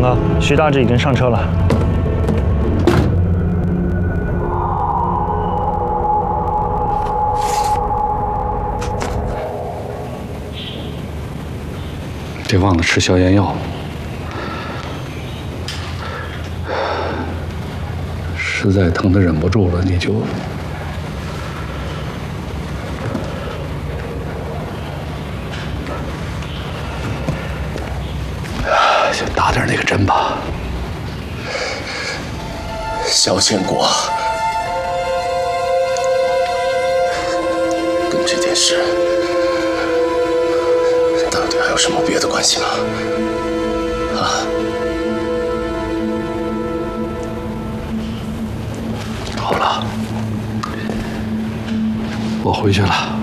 哥，徐大志已经上车了。 别忘了吃消炎药。实在疼得忍不住了，你就先打点那个针吧。 肖建国，跟这件事到底还有什么别的关系吗？啊？ 好了，我回去了。